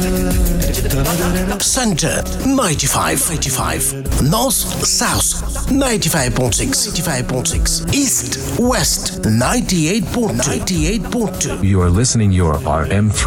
Center 95. North South 95.6. East West 98.2. You are listening your RM3